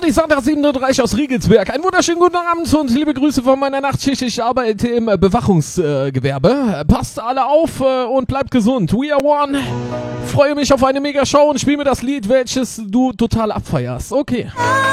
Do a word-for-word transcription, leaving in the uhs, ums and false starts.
die Sandra siebenunddreißig aus Riegelsberg. Einen wunderschönen guten Abend und liebe Grüße von meiner Nachtschicht. Ich arbeite im Bewachungsgewerbe. Äh, Passt alle auf äh, und bleibt gesund. We are one. Freue mich auf eine Mega-Show und spiel mir das Lied, welches du total abfeierst. Okay.